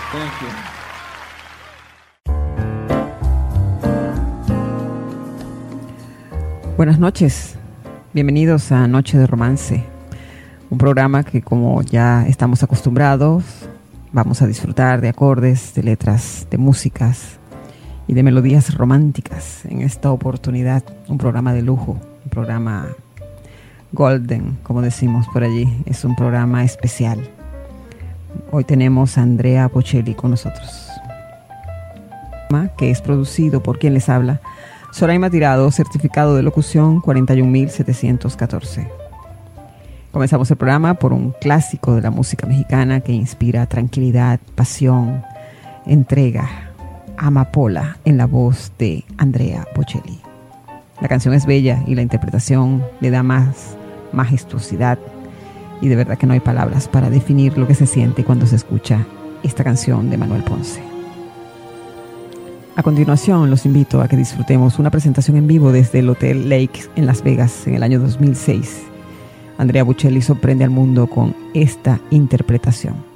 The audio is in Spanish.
Thank you. Buenas noches, bienvenidos a Noche de Romance, un programa que, como ya estamos acostumbrados, vamos a disfrutar de acordes, de letras, de músicas y de melodías románticas. En esta oportunidad, un programa de lujo, un programa golden, como decimos por allí. Es un programa especial. Hoy tenemos a Andrea Bocelli con nosotros, que es producido por quien les habla, Soraima Tirado, certificado de locución 41714. Comenzamos el programa por un clásico de la música mexicana que inspira tranquilidad, pasión, entrega, amapola, en la voz de Andrea Bocelli. La canción es bella y la interpretación le da más majestuosidad, y de verdad que no hay palabras para definir lo que se siente cuando se escucha esta canción de Manuel Ponce. A continuación, los invito a que disfrutemos una presentación en vivo desde el Hotel Lake en Las Vegas en el año 2006. Andrea Bocelli sorprende al mundo con esta interpretación.